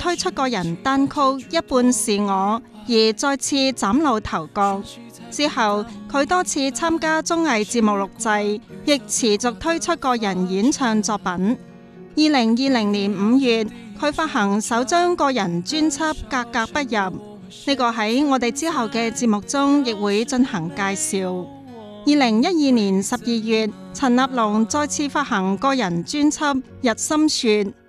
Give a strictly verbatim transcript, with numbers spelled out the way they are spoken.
推出個人單曲《一半是我》而再次嶄露頭角。之後佢多次參加綜藝節目錄製，亦持續推出個人演唱作品。二零二零年五月，佢發行首張個人專輯《格格不入》，呢個喺我哋之後嘅節目中亦會進行介紹。二零一二年十二月，陳立農再次發行個人專輯《日心說》，